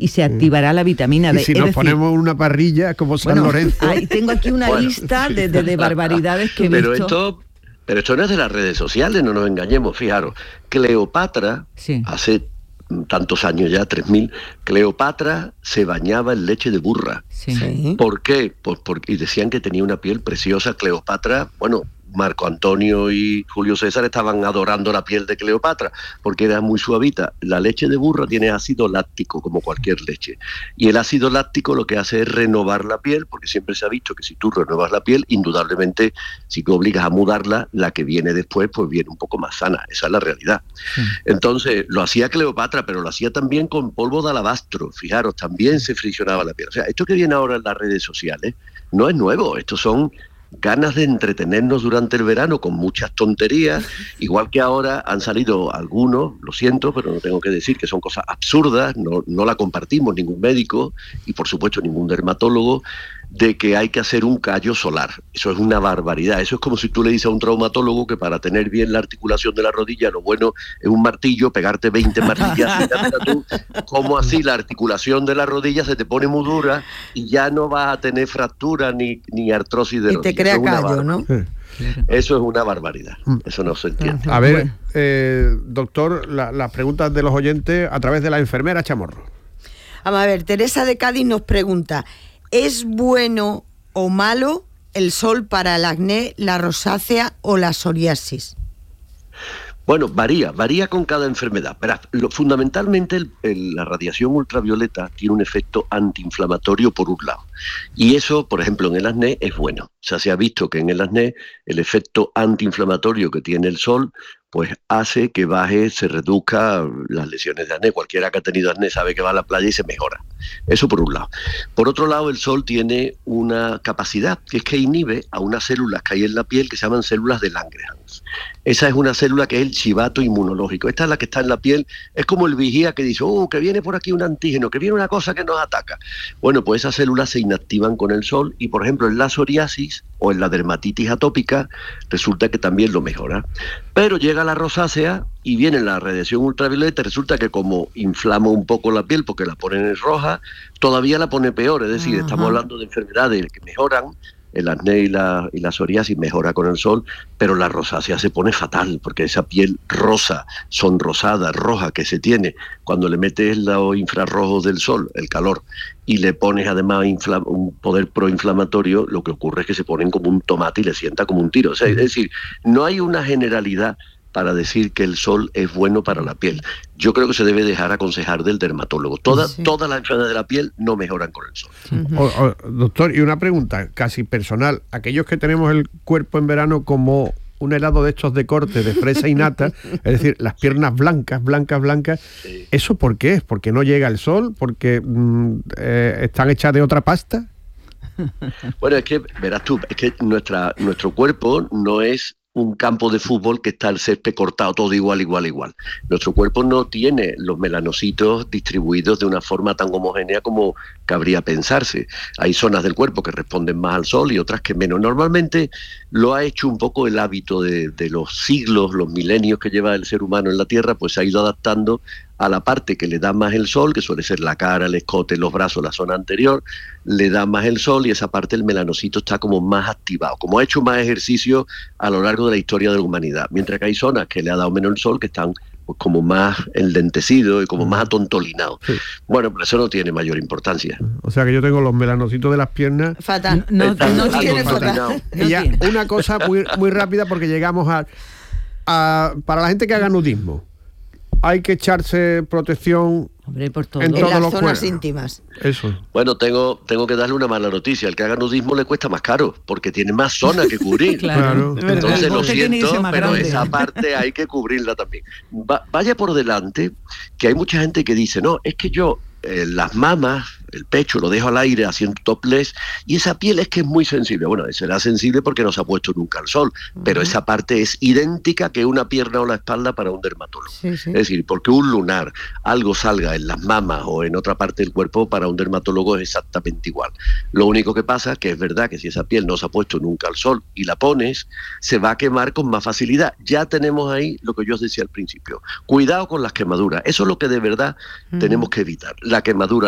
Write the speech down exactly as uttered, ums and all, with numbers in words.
y se activará la vitamina D. Y si es nos decir, ponemos una parrilla como San bueno, Lorenzo... ahí tengo aquí una Bueno. lista de, de, de barbaridades que he Pero visto. esto, pero esto no es de las redes sociales, no nos engañemos, fijaros. Cleopatra, Sí. hace tantos años ya, tres mil, Cleopatra se bañaba en leche de burra. Sí. Sí. ¿Por qué? Pues porque y decían que tenía una piel preciosa. Cleopatra, bueno, Marco Antonio y Julio César estaban adorando la piel de Cleopatra porque era muy suavita. La leche de burra tiene ácido láctico como cualquier leche, y el ácido láctico lo que hace es renovar la piel, porque siempre se ha visto que si tú renuevas la piel, indudablemente si tú obligas a mudarla, la que viene después pues viene un poco más sana. Esa es la realidad. Sí. Entonces lo hacía Cleopatra, pero lo hacía también con polvo de alabastro. Fijaros, también se friccionaba la piel. O sea, esto que viene ahora en las redes sociales no es nuevo. Estos son ganas de entretenernos durante el verano con muchas tonterías, igual que ahora han salido algunos, lo siento, pero no tengo que decir que son cosas absurdas, no, no la compartimos ningún médico y por supuesto ningún dermatólogo, de que hay que hacer un callo solar. Eso es una barbaridad. Eso es como si tú le dices a un traumatólogo que para tener bien la articulación de la rodilla, lo bueno es un martillo, pegarte veinte martillazos, y ya tú, como así la articulación de la rodilla se te pone muy dura y ya no vas a tener fractura ni, ni artrosis de Y rodilla. te crea Eso es una callo, ¿no? barbaridad. Eso es una barbaridad. Eso no se entiende. A ver, Bueno. eh, doctor, la- las preguntas de los oyentes a través de la enfermera Chamorro. Vamos a ver, Teresa de Cádiz nos pregunta, ¿es bueno o malo el sol para el acné, la rosácea o la psoriasis? Bueno, varía, varía con cada enfermedad. Verás, lo, fundamentalmente el- el- la radiación ultravioleta tiene un efecto antiinflamatorio por un lado. Y eso, por ejemplo, en el acné es bueno. O sea, se ha visto que en el acné el efecto antiinflamatorio que tiene el sol pues hace que baje, se reduzca las lesiones de acné. Cualquiera que ha tenido acné sabe que va a la playa y se mejora. Eso por un lado. Por otro lado, el sol tiene una capacidad, que es que inhibe a unas células que hay en la piel que se llaman células de Langerhans. Esa es una célula que es el chivato inmunológico. Esta es la que está en la piel. Es como el vigía que dice, oh, que viene por aquí un antígeno, que viene una cosa que nos ataca. Bueno, pues esas células se inactivan con el sol y, por ejemplo, en la psoriasis o en la dermatitis atópica resulta que también lo mejora. Pero llega la rosácea y viene la radiación ultravioleta, resulta que como inflama un poco la piel porque la ponen roja, todavía la pone peor. Es decir, Ajá. estamos hablando de enfermedades que mejoran, el acné y la, y la psoriasis mejora con el sol, pero la rosácea se pone fatal, porque esa piel rosa, sonrosada, roja que se tiene, cuando le metes los infrarrojos del sol, el calor, y le pones además infla- un poder proinflamatorio, lo que ocurre es que se ponen como un tomate y le sienta como un tiro. O sea, es decir, no hay una generalidad para decir que el sol es bueno para la piel. Yo creo que se debe dejar aconsejar del dermatólogo. Todas, Sí. todas las enfermedades de la piel no mejoran con el sol. O- o, doctor, y una pregunta casi personal. Aquellos que tenemos el cuerpo en verano como un helado de estos de corte de fresa y nata, es decir, las piernas blancas, blancas, blancas, Sí. ¿eso por qué es? ¿Porque no llega el sol? ¿Porque mm, eh, están hechas de otra pasta? Bueno, es que, verás tú, es que nuestra, nuestro cuerpo no es un campo de fútbol que está el césped cortado todo igual, igual, igual. Nuestro cuerpo no tiene los melanocitos distribuidos de una forma tan homogénea como cabría pensarse. Hay zonas del cuerpo que responden más al sol y otras que menos. Normalmente lo ha hecho un poco el hábito de, de los siglos, los milenios que lleva el ser humano en la Tierra, pues se ha ido adaptando a la parte que le da más el sol, que suele ser la cara, el escote, los brazos, la zona anterior, le da más el sol y esa parte el melanocito está como más activado, como ha hecho más ejercicio a lo largo de la historia de la humanidad, mientras que hay zonas que le ha dado menos el sol que están pues, como más endentecidos y como más atontolinados. Sí. Bueno, pero eso no tiene mayor importancia. O sea que yo tengo los melanocitos de las piernas. Fatal. No, Está no algo tiene atontolinaado. fatal. No Y ya, tiene. una cosa muy, muy rápida porque llegamos a, a... Para la gente que haga nudismo, hay que echarse protección Hombre, por todo. En En todos las los zonas cuerpos. íntimas. Eso. Bueno, tengo, tengo que darle una mala noticia. El que haga nudismo le cuesta más caro, porque tiene más zona que cubrir. Claro. Claro. Entonces El lo bote tiene que ser siento, más pero grande. esa parte hay que cubrirla también. Va- vaya por delante que hay mucha gente que dice, no, es que yo eh, las mamas, el pecho lo dejo al aire haciendo topless y esa piel es que es muy sensible. Bueno, será sensible porque no se ha puesto nunca al sol, pero esa parte es idéntica que una pierna o la espalda para un dermatólogo. Sí, sí. Es decir, porque un lunar, algo salga en las mamas o en otra parte del cuerpo, para un dermatólogo es exactamente igual. Lo único que pasa es que es verdad que si esa piel no se ha puesto nunca al sol y la pones, se va a quemar con más facilidad. Ya tenemos ahí lo que yo os decía al principio. Cuidado con las quemaduras. Eso es lo que de verdad tenemos que evitar. La quemadura